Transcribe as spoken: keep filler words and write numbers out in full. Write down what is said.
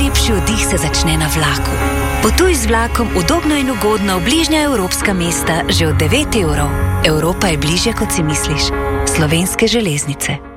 Najlepši oddih se začne na vlaku. Potuj z vlakom udobno in ugodno v bližnja evropska mesta že od devet evrov. Evropa je bližje, kot si misliš. Slovenske železnice.